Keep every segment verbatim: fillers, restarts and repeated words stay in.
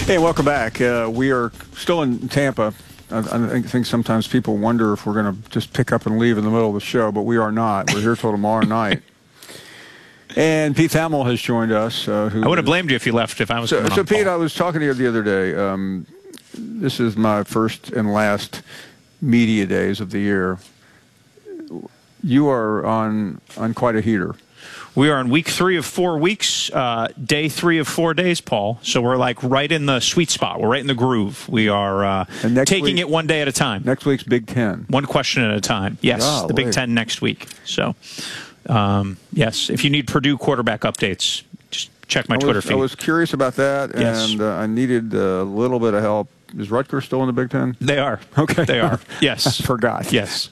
Hey, welcome back. Uh, we are still in Tampa. I, I think sometimes people wonder if we're going to just pick up and leave in the middle of the show, but we are not. We're here till tomorrow night. And Pete Thamel has joined us. Uh, who I would have blamed you if you left if I was So, coming so on, Pete, Paul. I was talking to you the other day. Um, this is my first and last media days of the year. You are on on quite a heater. We are on week three of four weeks, uh, day three of four days, Paul. So we're like right in the sweet spot. We're right in the groove. We are uh, taking week, it one day at a time. Next week's Big Ten. One question at a time. Yes, Golly. The Big Ten next week. So, um, yes, if you need Purdue quarterback updates, just check my I was, Twitter feed. I was curious about that, Yes. and uh, I needed a little bit of help. Is Rutgers still in the Big Ten? They are. Okay. They are. Yes. I forgot. Yes.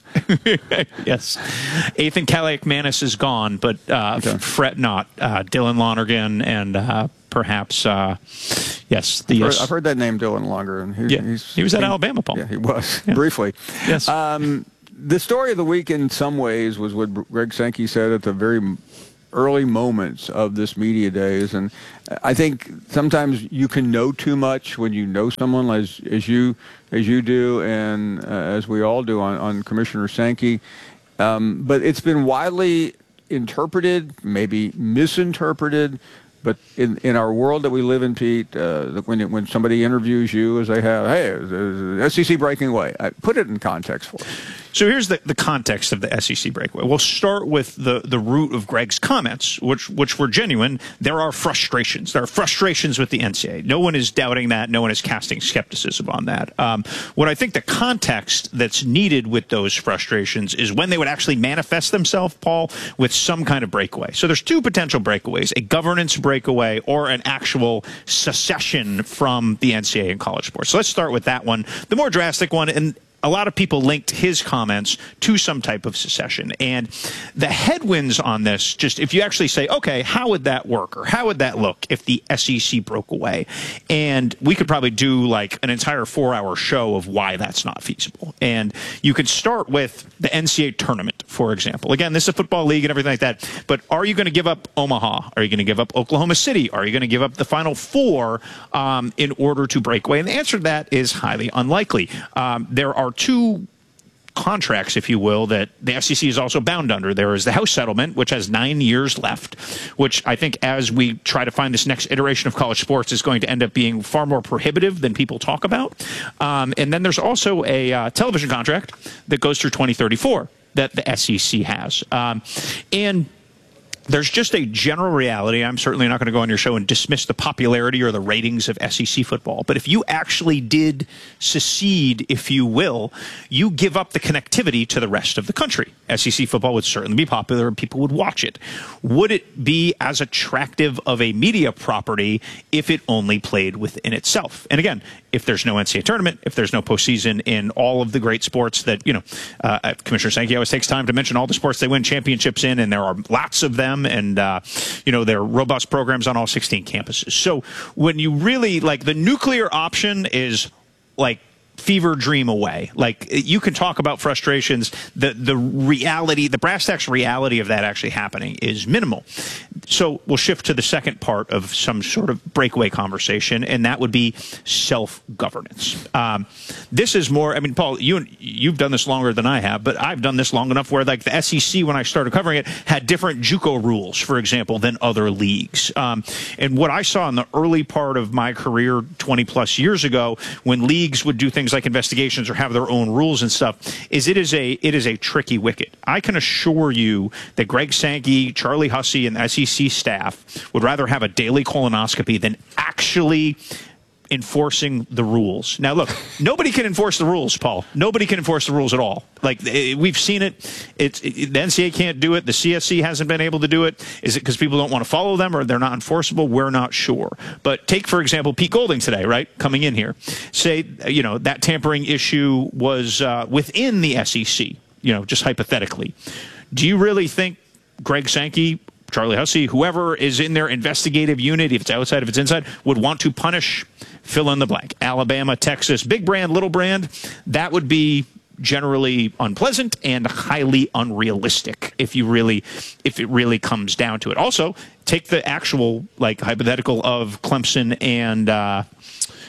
Yes. Ethan Kaliakmanis is gone, but uh, Okay. fret not. Uh, Dylan Lonergan and uh, perhaps, uh, yes. the I've heard, yes. I've heard that name Dylan longer. And he, Yeah. he's, He was at he, Alabama, Paul. Yeah, he was, Yeah. briefly. Yes. Um, the story of the week in some ways was what Greg Sankey said at the very early moments of this media days. And I think sometimes you can know too much when you know someone as, as you as you do and uh, as we all do on, on Commissioner Sankey. Um, but it's been widely interpreted, maybe misinterpreted. But in, in our world that we live in, Pete, uh, when when somebody interviews you, as they have, hey, uh, S E C breaking away, I put it in context for us. So here's the, the context of the S E C breakaway. We'll start with the, the root of Greg's comments, which which were genuine. There are frustrations. There are frustrations with the N C double A. No one is doubting that. No one is casting skepticism on that. Um, what I think the context that's needed with those frustrations is when they would actually manifest themselves, Paul, with some kind of breakaway. So there's two potential breakaways, a governance breakaway or an actual secession from the N C double A in college sports. So let's start with that one, the more drastic one. And a lot of people linked his comments to some type of secession. And the headwinds on this, just if you actually say, okay, how would that work? Or how would that look if the S E C broke away? And we could probably do like an entire four hour show of why that's not feasible. And you could start with the N C double A tournament, for example. Again, this is a football league and everything like that. But are you going to give up Omaha? Are you going to give up Oklahoma City? Are you going to give up the Final Four um, in order to break away? And the answer to that is highly unlikely. Um, there are two contracts, if you will, that the S E C is also bound under. There is the House settlement, which has nine years left, which I think as we try to find this next iteration of college sports is going to end up being far more prohibitive than people talk about. Um, and then there's also a uh, television contract that goes through twenty thirty-four that the S E C has. Um, and there's just a general reality. I'm certainly not going to go on your show and dismiss the popularity or the ratings of S E C football. But if you actually did secede, if you will, you give up the connectivity to the rest of the country. S E C football would certainly be popular and people would watch it. Would it be as attractive of a media property if it only played within itself? And again, if there's no N C double A tournament, if there's no postseason in all of the great sports that, you know, uh, Commissioner Sankey always takes time to mention all the sports they win championships in, and there are lots of them. And, uh, you know, there are robust programs on all sixteen campuses. So when you really, like, the nuclear option is, like, fever dream away. Like, you can talk about frustrations. The the reality, the brass tacks reality of that actually happening is minimal. So we'll shift to the second part of some sort of breakaway conversation, and that would be self-governance. Um, this is more, I mean, Paul, you, you've done this longer than I have, but I've done this long enough where, like, the S E C, when I started covering it, had different JUCO rules, for example, than other leagues. Um, and what I saw in the early part of my career twenty plus years ago, when leagues would do things like investigations or have their own rules and stuff, is it is a it is a tricky wicket. I can assure you that Greg Sankey, Charlie Hussey, and the S E C staff would rather have a daily colonoscopy than actually enforcing the rules. Now, look, nobody can enforce the rules, Paul. Nobody can enforce the rules at all. Like, it, we've seen it. It's it, the N C double A can't do it. The C S C hasn't been able to do it. Is it because people don't want to follow them or they're not enforceable? We're not sure. But take, for example, Pete Golding today, right, coming in here. Say, you know, that tampering issue was uh, within the S E C, you know, just hypothetically. Do you really think Greg Sankey, Charlie Hussey, whoever is in their investigative unit, if it's outside, if it's inside, would want to punish, fill in the blank, Alabama, Texas, big brand, little brand? That would be generally unpleasant and highly unrealistic if you really, if it really comes down to it. Also, take the actual, like, hypothetical of Clemson and uh,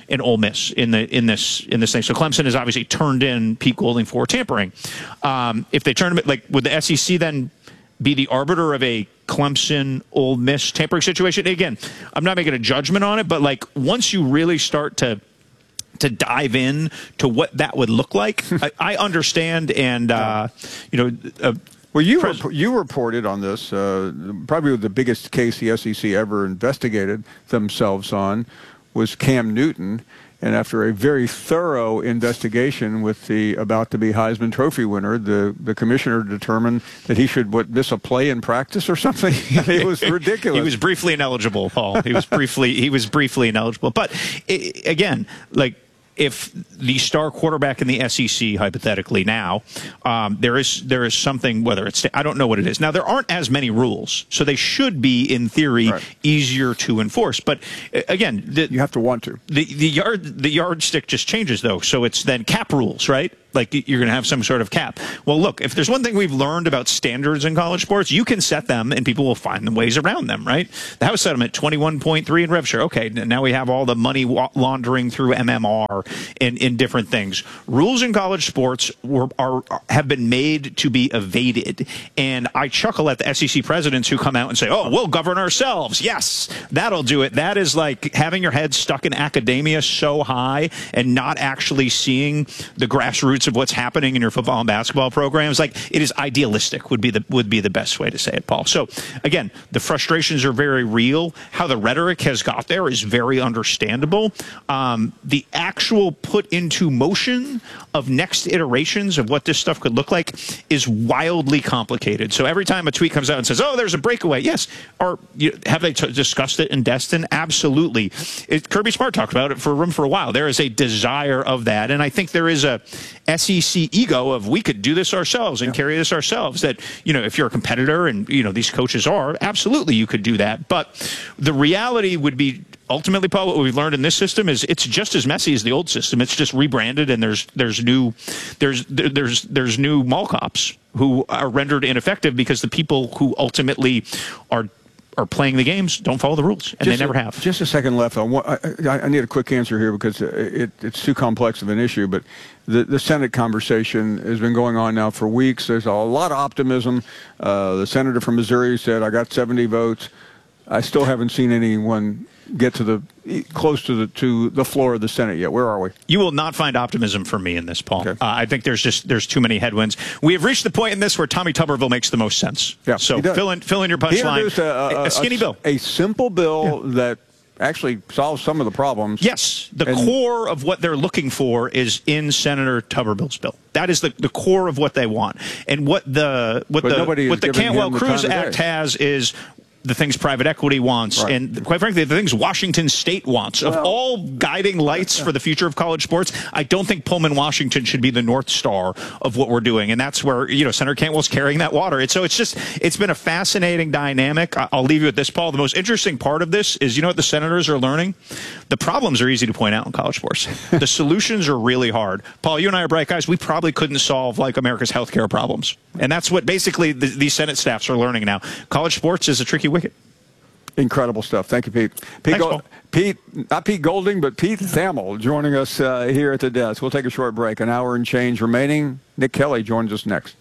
and Ole Miss in the in this in this thing. So Clemson has obviously turned in Pete Golding for tampering. Um, if they turn him, like, would the S E C then be the arbiter of a Clemson Ole Miss tampering situation? Again, I'm not making a judgment on it, but like once you really start to to dive in to what that would look like, I, I understand, and uh, you know. Uh, Well, you rep- you reported on this, uh, probably the biggest case the S E C ever investigated themselves on was Cam Newton. And after a very thorough investigation with the about-to-be Heisman Trophy winner, the, the commissioner determined that he should, what, miss a play in practice or something? It was ridiculous. He was briefly ineligible, Paul. He was briefly he was briefly ineligible. But, it, again, like, if the star quarterback in the S E C, hypothetically now, um, there is there is something, whether it's, I don't know what it is. Now, there aren't as many rules, so they should be, in theory, right, easier to enforce. But, again, the, you have to want to. The, the, yard, the yardstick just changes, though, so it's then cap rules, right? Like, you're going to have some sort of cap. Well, look, if there's one thing we've learned about standards in college sports, you can set them and people will find the ways around them, right? The House settlement, twenty-one point three in rev share. Okay, now we have all the money laundering through M M R in, in different things. Rules in college sports were, are have been made to be evaded. And I chuckle at the S E C presidents who come out and say, oh, we'll govern ourselves. Yes, that'll do it. That is like having your head stuck in academia so high and not actually seeing the grassroots of what's happening in your football and basketball programs. Like, it is idealistic would be the would be the best way to say it, Paul. So again, the frustrations are very real. How the rhetoric has got there is very understandable. Um, the actual put into motion of next iterations of what this stuff could look like is wildly complicated. So every time a tweet comes out and says, oh, there's a breakaway, yes, or you, have they t- discussed it in Destin? Absolutely. It, Kirby Smart talked about it for room for a while. There is a desire of that, and I think there is a S E C ego of we could do this ourselves and yeah. carry this ourselves. That, you know, if you're a competitor, and, you know, these coaches are, absolutely you could do that. But the reality would be, ultimately, Paul, what we've learned in this system is it's just as messy as the old system. It's just rebranded, and there's there's new there's there's there's new mall cops who are rendered ineffective because the people who ultimately are are playing the games don't follow the rules, and just they never a, have. Just a second left. I, want, I, I need a quick answer here because it, it's too complex of an issue, but the, the Senate conversation has been going on now for weeks. There's a lot of optimism. Uh, the senator from Missouri said, I got seventy votes. I still haven't seen anyone get to the close to the to the floor of the Senate yet. Where are we? You will not find optimism from me in this, Paul. Okay. Uh, I think there's just there's too many headwinds. We have reached the point in this where Tommy Tuberville makes the most sense. Yeah, so fill in fill in your punchline. He introduced a, a, a skinny a, bill, a simple bill yeah. that actually solves some of the problems. Yes, the and, core of what they're looking for is in Senator Tuberville's bill. That is the, the core of what they want, and what the what the what the Cantwell-Cruz Act has is the things private equity wants, right. and quite frankly, the things Washington State wants. Well, of all guiding lights yeah. for the future of college sports, I don't think Pullman, Washington should be the North Star of what we're doing. And that's where, you know, Senator Cantwell's carrying that water. And so it's just, it's been a fascinating dynamic. I'll leave you with this, Paul. The most interesting part of this is, you know what the senators are learning? The problems are easy to point out in college sports. The solutions are really hard. Paul, you and I are bright guys. We probably couldn't solve, like, America's healthcare problems. And that's what basically the, these Senate staffs are learning now. College sports is a tricky wicket. Incredible stuff. Thank you, Pete. Pete, Thanks, Gold, Pete, not Pete Golding, but Pete Thamel joining us uh, here at the desk. We'll take a short break. An hour and change remaining. Nick Kelly joins us next.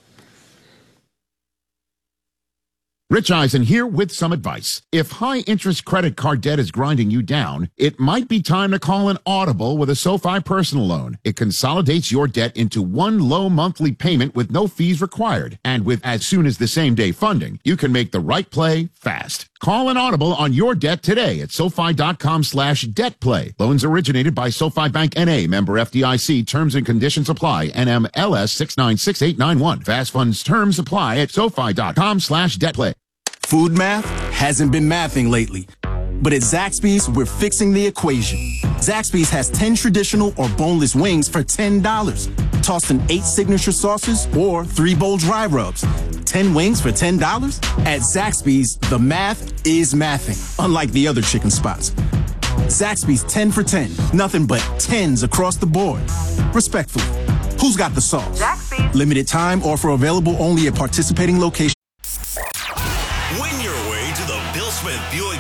Rich Eisen here with some advice. If high-interest credit card debt is grinding you down, it might be time to call an Audible with a SoFi personal loan. It consolidates your debt into one low monthly payment with no fees required. And with as soon as the same day funding, you can make the right play fast. Call an Audible on your debt today at SoFi.com slash debt play. Loans originated by SoFi Bank N A, member F D I C. Terms and conditions apply. N M L S six nine six eight nine one. Fast funds terms apply at SoFi.com slash debt play. Food math hasn't been mathing lately. But at Zaxby's, we're fixing the equation. Zaxby's has ten traditional or boneless wings for ten dollars. Tossed in eight signature sauces or three bold dry rubs. ten wings for ten dollars? At Zaxby's, the math is mathing, unlike the other chicken spots. Zaxby's ten for ten. Nothing but tens across the board. Respectfully, who's got the sauce? Zaxby's. Limited time offer available only at participating locations. Win your way to the Bill Smith Buick G M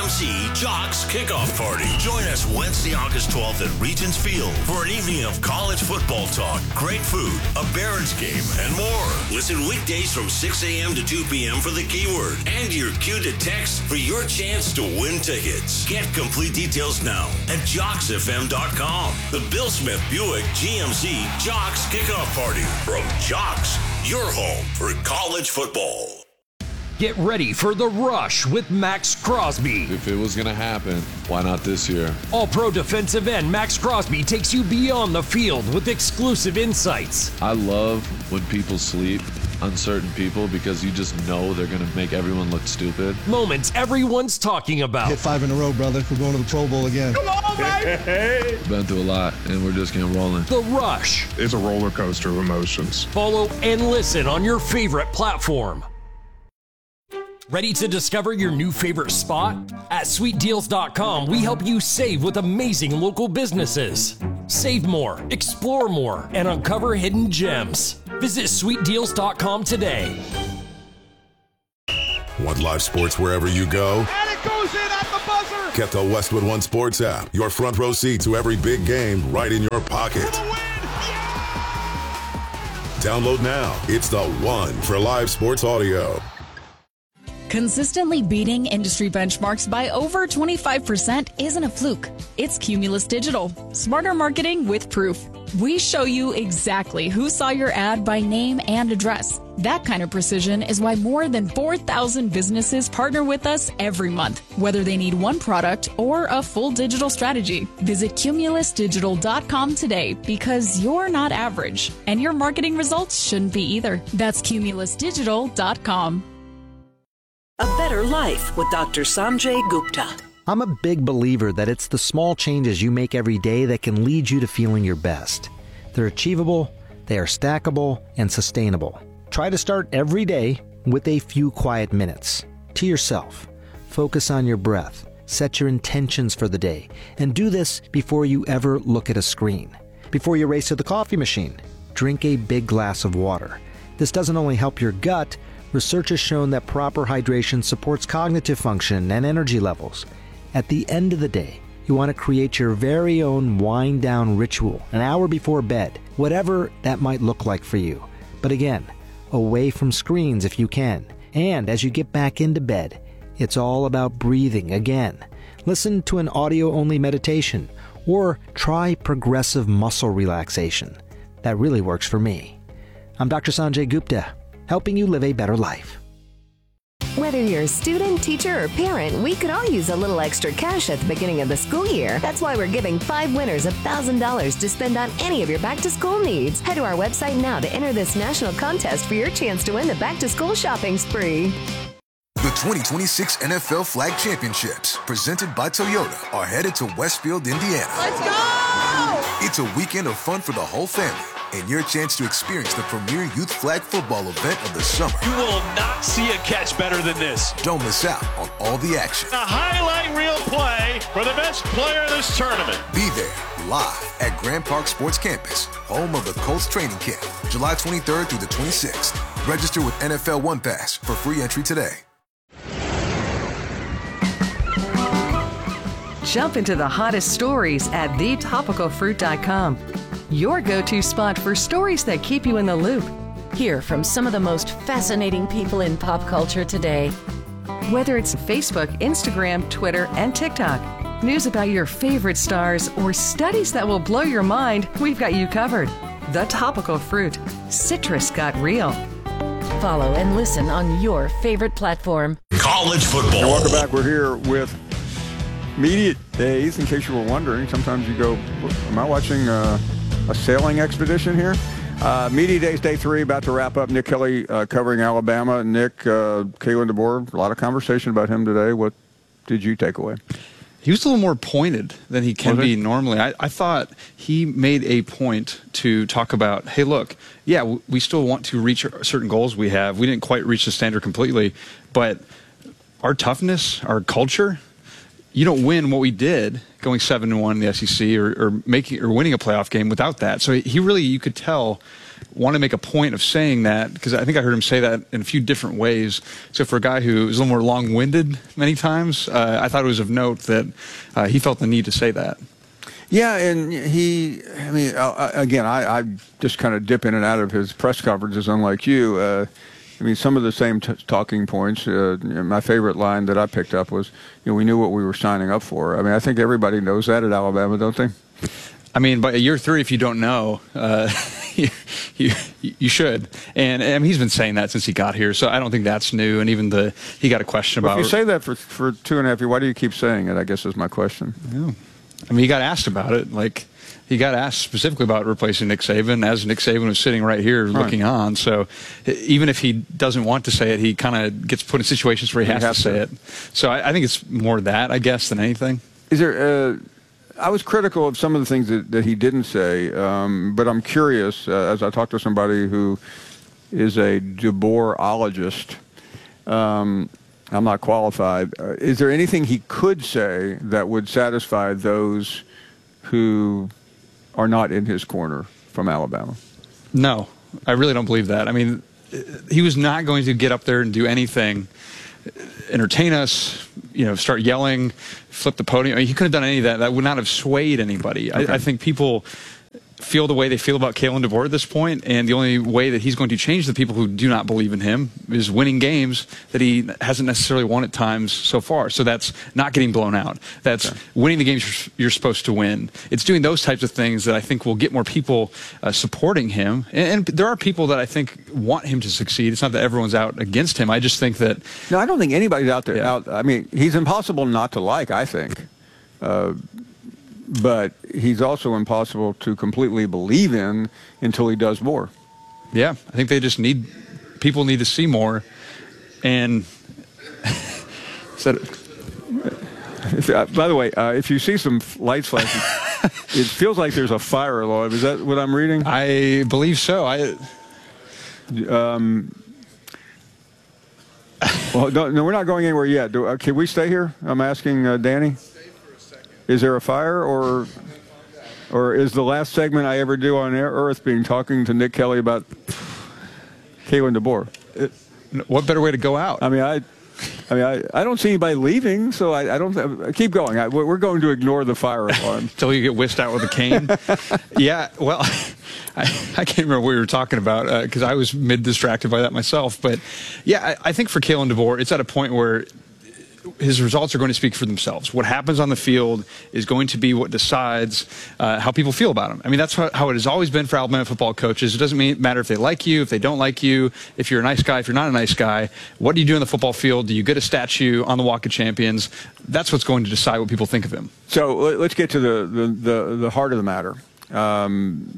M C Jocks Kickoff Party. Join us Wednesday, August twelfth at Regents Field for an evening of college football talk, great food, a Barons game, and more. Listen weekdays from six a.m. to two p.m. for the keyword and your cue to text for your chance to win tickets. Get complete details now at jocks f m dot com. The Bill Smith Buick G M C Jocks Kickoff Party from Jocks, your home for college football. Get ready for The Rush with Max Crosby. If it was going to happen, why not this year? All-pro defensive end Max Crosby takes you beyond the field with exclusive insights. I love when people sleep on certain people because you just know they're going to make everyone look stupid. Moments everyone's talking about. Hit five in a row, brother. We're going to the Pro Bowl again. Come on, baby! Been through a lot, and we're just getting rolling. The Rush. It's a roller coaster of emotions. Follow and listen on your favorite platform. Ready to discover your new favorite spot? At sweet deals dot com, we help you save with amazing local businesses. Save more, explore more, and uncover hidden gems. Visit sweet deals dot com today. Want live sports wherever you go? And it goes in at the buzzer! Get the Westwood One Sports app. Your front row seat to every big game right in your pocket. For the win! Yeah! Download now. It's the one for live sports audio. Consistently beating industry benchmarks by over twenty-five percent isn't a fluke. It's Cumulus Digital. Smarter marketing with proof. We show you exactly who saw your ad by name and address. That kind of precision is why more than four thousand businesses partner with us every month, whether they need one product or a full digital strategy. Visit cumulus digital dot com today because you're not average, and your marketing results shouldn't be either. That's cumulus digital dot com. A Better Life with Doctor Sanjay Gupta. I'm a big believer that it's the small changes you make every day that can lead you to feeling your best. They're achievable, they are stackable, and sustainable. Try to start every day with a few quiet minutes. To yourself. Focus on your breath. Set your intentions for the day. And do this before you ever look at a screen. Before you race to the coffee machine, drink a big glass of water. This doesn't only help your gut. Research has shown that proper hydration supports cognitive function and energy levels. At the end of the day, you want to create your very own wind-down ritual an hour before bed, whatever that might look like for you. But again, away from screens if you can. And as you get back into bed, it's all about breathing again. Listen to an audio-only meditation or try progressive muscle relaxation. That really works for me. I'm Doctor Sanjay Gupta, helping you live a better life. Whether you're a student, teacher, or parent, we could all use a little extra cash at the beginning of the school year. That's why we're giving five winners one thousand dollars to spend on any of your back-to-school needs. Head to our website now to enter this national contest for your chance to win the back-to-school shopping spree. The twenty twenty-six N F L Flag Championships, presented by Toyota, are headed to Westfield, Indiana. Let's go! It's a weekend of fun for the whole family, and your chance to experience the premier youth flag football event of the summer. You will not see a catch better than this. Don't miss out on all the action. A highlight reel play for the best player of this tournament. Be there, live at Grand Park Sports Campus, home of the Colts training camp, July twenty-third through the twenty-sixth. Register with N F L One Pass for free entry today. Jump into the hottest stories at the topical fruit dot com. Your go-to spot for stories that keep you in the loop. Hear from some of the most fascinating people in pop culture today. Whether it's Facebook, Instagram, Twitter, and TikTok, news about your favorite stars, or studies that will blow your mind, we've got you covered. The Topical Fruit. Citrus got real. Follow and listen on your favorite platform. College football. And welcome back. We're here with Media Days. In case you were wondering, sometimes you go, am I watching uh, a sailing expedition here? Uh, Media Days Day three, about to wrap up. Nick Kelly uh, covering Alabama. Nick, uh, Kalen DeBoer, a lot of conversation about him today. What did you take away? He was a little more pointed than he can be normally. I, I thought he made a point to talk about, hey, look, yeah, we still want to reach certain goals we have. We didn't quite reach the standard completely, but our toughness, our culture, you don't win what we did going seven and one in the S E C or, or making or winning a playoff game without that. So he really, you could tell want to make a point of saying that, because I think I heard him say that in a few different ways. So for a guy who is a little more long-winded many times, uh, I thought it was of note that uh, he felt the need to say that. Yeah, and he, I mean, uh, again, I, I just kind of dip in and out of his press conferences, unlike you. Uh, I mean, some of the same t- talking points. Uh, my favorite line that I picked up was, you know, we knew what we were signing up for. I mean, I think everybody knows that at Alabama, don't they? I mean, by year three, if you don't know, uh, you, you you should. And I mean, he's been saying that since he got here, so I don't think that's new. And even the he got a question Well, about. if you say that for for two and a half years, why do you keep saying it? I guess is my question. Yeah. I mean, he got asked about it. Like, he got asked specifically about replacing Nick Saban, as Nick Saban was sitting right here looking right. on. So even if he doesn't want to say it, he kind of gets put in situations where he, he has, has to say to. it. So I, I think it's more that, I guess, than anything. Is there? Uh, I was critical of some of the things that, that he didn't say, um, but I'm curious, uh, as I talked to somebody who is a DeBoerologist, um, I'm not qualified. Uh, is there anything he could say that would satisfy those who are not in his corner from Alabama? No, I really don't believe that. I mean, he was not going to get up there and do anything, entertain us, you know, start yelling, flip the podium. I mean, he couldn't have done any of that. That would not have swayed anybody. Okay. I, I think people feel the way they feel about Kalen DeBoer at this point, and the only way that he's going to change the people who do not believe in him is winning games that he hasn't necessarily won at times so far. So that's not getting blown out. That's okay. winning the games you're, you're supposed to win. It's doing those types of things that I think will get more people uh, supporting him. And, and there are people that I think want him to succeed. It's not that everyone's out against him. I just think that... No, I don't think anybody's out there. Yeah. Out, I mean, he's impossible not to like, I think. Uh, But he's also impossible to completely believe in until he does more. Yeah, I think they just need, people need to see more. And, so, uh, by the way, uh, if you see some lights flashing, it feels like there's a fire alarm. Is that what I'm reading? I believe so. I. Um, well, no, no, we're not going anywhere yet. Do, uh, can we stay here? I'm asking uh, Danny. Is there a fire, or or is the last segment I ever do on Earth being talking to Nick Kelly about Kalen DeBoer? It, what better way to go out? I mean, I, I mean, I, I don't see anybody leaving, so I, I don't. I keep going. I, we're going to ignore the fire alarm until you get whisked out with a cane. Yeah, well, I, I can't remember what we were talking about because uh, I was mid distracted by that myself. But yeah, I, I think for Kalen DeBoer, it's at a point where his results are going to speak for themselves. What happens on the field is going to be what decides uh, how people feel about him. I mean, that's how, how it has always been for Alabama football coaches. It doesn't mean, matter if they like you, if they don't like you, if you're a nice guy, if you're not a nice guy. What do you do on the football field? Do you get a statue on the Walk of Champions? That's what's going to decide what people think of him. So let's get to the, the, the, the heart of the matter. Um,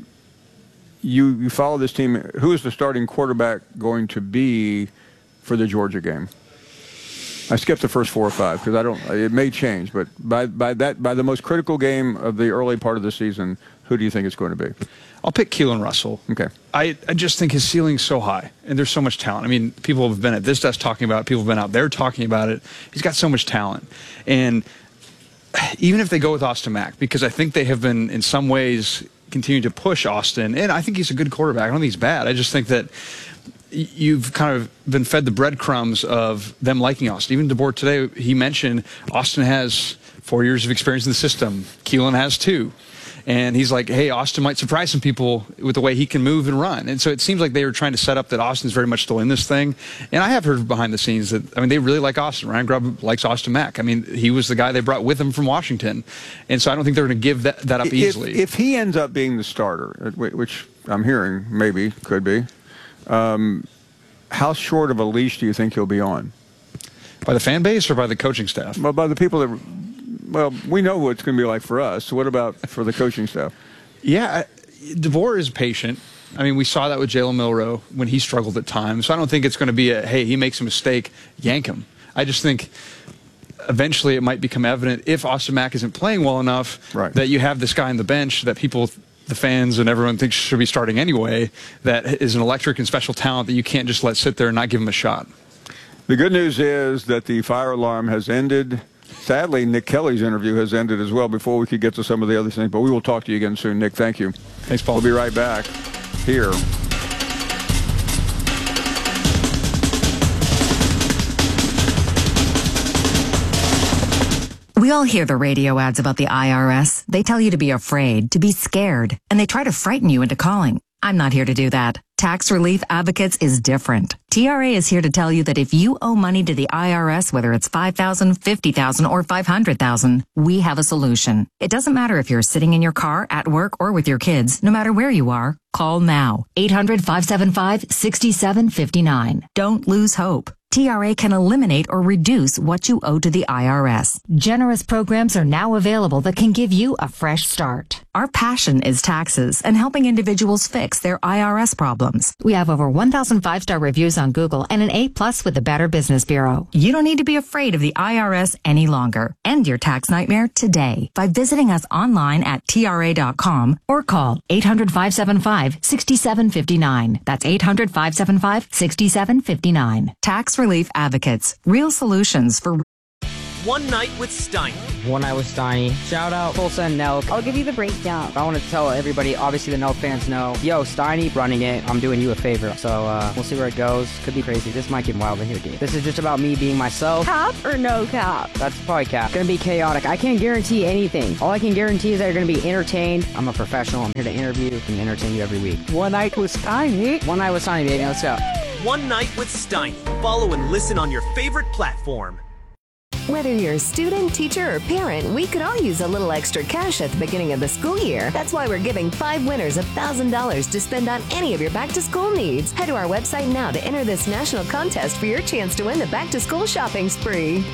you, you follow this team. Who is the starting quarterback going to be for the Georgia game? I skipped the first four or five because I don't. It may change, but by by that by the most critical game of the early part of the season, who do you think it's going to be? I'll pick Keelan Russell. Okay. I, I just think his ceiling's so high, and there's so much talent. I mean, people have been at this desk talking about it. People have been out there talking about it. He's got so much talent, and even if they go with Austin Mack, because I think they have been in some ways continuing to push Austin, and I think he's a good quarterback. I don't think he's bad. I just think that you've kind of been fed the breadcrumbs of them liking Austin. Even DeBoer today, he mentioned Austin has four years of experience in the system. Keelan has two. And he's like, hey, Austin might surprise some people with the way he can move and run. And so it seems like they were trying to set up that Austin's very much still in this thing. And I have heard behind the scenes that, I mean, they really like Austin. Ryan Grubb likes Austin Mack. I mean, he was the guy they brought with him from Washington. And so I don't think they're going to give that, that up if, easily. If he ends up being the starter, which I'm hearing maybe could be, Um, how short of a leash do you think he'll be on? By the fan base or by the coaching staff? Well, by the people that, well, we know what it's going to be like for us. So what about for the coaching staff? Yeah, DeBoer is patient. I mean, we saw that with Jalen Milroe when he struggled at times. So I don't think it's going to be a, hey, he makes a mistake, yank him. I just think eventually it might become evident if Austin Mack isn't playing well enough right. that you have this guy on the bench that people – the fans and everyone thinks should be starting anyway, that is an electric and special talent that you can't just let sit there and not give him a shot. The good news is that the fire alarm has ended. Sadly, Nick Kelly's interview has ended as well before we could get to some of the other things, but we will talk to you again soon. Nick, thank you. Thanks, Paul. We'll be right back. here. We all hear the radio ads about the I R S. They tell you to be afraid, to be scared, and they try to frighten you into calling. I'm not here to do that. Tax Relief Advocates is different. T R A is here to tell you that if you owe money to the I R S, whether it's five thousand dollars, fifty thousand dollars, or five hundred thousand dollars, we have a solution. It doesn't matter if you're sitting in your car, at work, or with your kids. No matter where you are, call now. eight hundred, five seven five, six seven five nine. Don't lose hope. T R A can eliminate or reduce what you owe to the I R S. Generous programs are now available that can give you a fresh start. Our passion is taxes and helping individuals fix their I R S problems. We have over one thousand five-star reviews on Google and an A plus with the Better Business Bureau. You don't need to be afraid of the I R S any longer. End your tax nightmare today by visiting us online at T R A dot com or call eight hundred, five seven five, six seven five nine. That's eight hundred, five seven five, six seven five nine. Tax Relief Advocates. Real solutions for One Night with Steiny. One Night with Steiny. Shout out Tulsa and Nelk. I'll give you the breakdown. I want to tell everybody, obviously the Nelk fans know, yo, Steiny running it. I'm doing you a favor. So uh, we'll see where it goes. Could be crazy. This might get wild in here, dude. This is just about me being myself. Cap or no cap? That's probably cap. Gonna be chaotic. I can't guarantee anything. All I can guarantee is that you're gonna be entertained. I'm a professional. I'm here to interview and entertain you every week. One Night with Steiny. One Night with Steiny, baby. Let's go. One Night with Steiny. Follow and listen on your favorite platform. Whether you're a student, teacher, or parent, we could all use a little extra cash at the beginning of the school year. That's why we're giving five winners one thousand dollars to spend on any of your back-to-school needs. Head to our website now to enter this national contest for your chance to win the back-to-school shopping spree.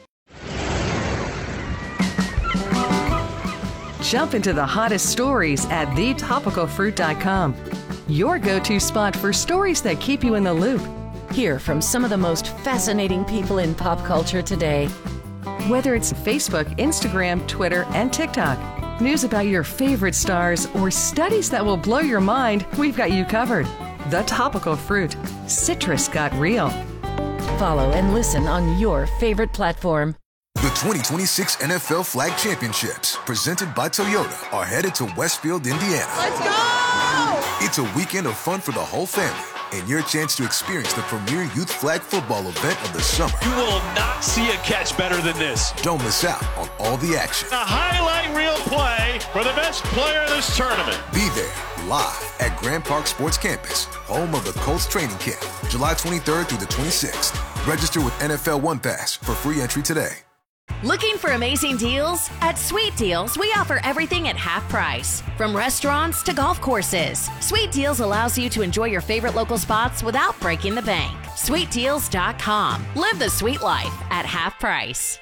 Jump into the hottest stories at the topical fruit dot com. Your go-to spot for stories that keep you in the loop. Hear from some of the most fascinating people in pop culture today. Whether it's Facebook, Instagram, Twitter, and TikTok, news about your favorite stars, or studies that will blow your mind, we've got you covered. The Topical Fruit. Citrus got real. Follow and listen on your favorite platform. The twenty twenty-six N F L Flag Championships, presented by Toyota, are headed to Westfield, Indiana. Let's go! It's a weekend of fun for the whole family and your chance to experience the premier youth flag football event of the summer. You will not see a catch better than this. Don't miss out on all the action. A highlight reel play for the best player in this tournament. Be there live at Grand Park Sports Campus, home of the Colts training camp, July twenty-third through the twenty-sixth. Register with N F L One Pass for free entry today. Looking for amazing deals? At Sweet Deals, we offer everything at half price. From restaurants to golf courses, Sweet Deals allows you to enjoy your favorite local spots without breaking the bank. sweet deals dot com. Live the sweet life at half price.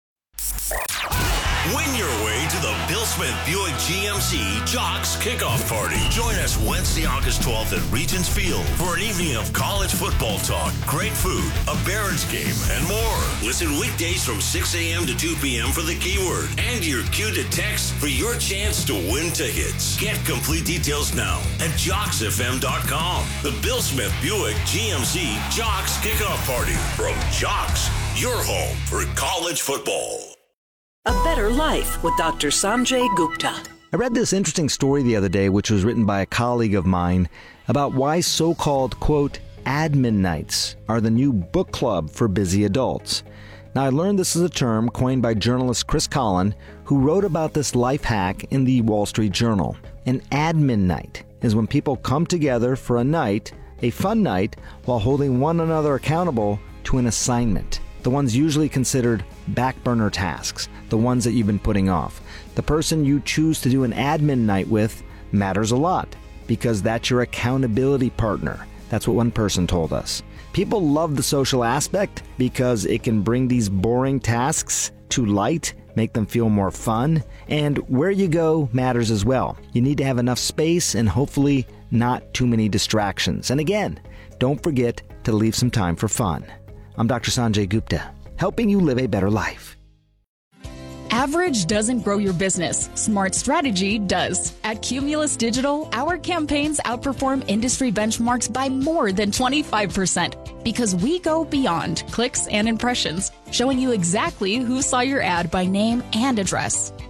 Win your way to the Bill Smith Buick G M C Jocks Kickoff Party. Join us Wednesday, August twelfth at Regents Field for an evening of college football talk, great food, a Barons game, and more. Listen weekdays from six a.m. to two p.m. for the keyword and your cue to text for your chance to win tickets. Get complete details now at jocks f m dot com. The Bill Smith Buick G M C Jocks Kickoff Party from Jocks, your home for college football. A Better Life with Doctor Sanjay Gupta. I read this interesting story the other day, which was written by a colleague of mine, about why so-called, quote, admin nights are the new book club for busy adults. Now, I learned this is a term coined by journalist Chris Collin, who wrote about this life hack in the Wall Street Journal. An admin night is when people come together for a night, a fun night, while holding one another accountable to an assignment. The ones usually considered back burner tasks, the ones that you've been putting off. The person you choose to do an admin night with matters a lot because that's your accountability partner. That's what one person told us. People love the social aspect because it can bring these boring tasks to light, make them feel more fun, and where you go matters as well. You need to have enough space and hopefully not too many distractions. And again, don't forget to leave some time for fun. I'm Doctor Sanjay Gupta, helping you live a better life. Average doesn't grow your business. Smart strategy does. At Cumulus Digital, our campaigns outperform industry benchmarks by more than twenty-five percent because we go beyond clicks and impressions, showing you exactly who saw your ad by name and address.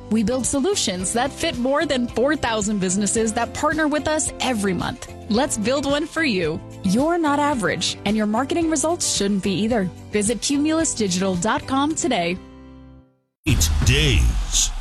We build solutions that fit more than four thousand businesses that partner with us every month. Let's build one for you. You're not average, and your marketing results shouldn't be either. Visit cumulus digital dot com today. Eight days.